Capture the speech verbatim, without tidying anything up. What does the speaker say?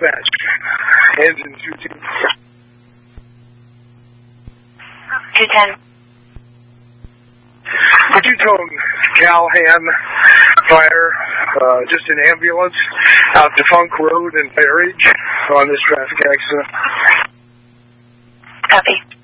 dispatch. Engine two ten. two ten. Would you tone Calhan Fire, uh, just an ambulance out to Funk Road and Ferridge on this traffic accident? Copy.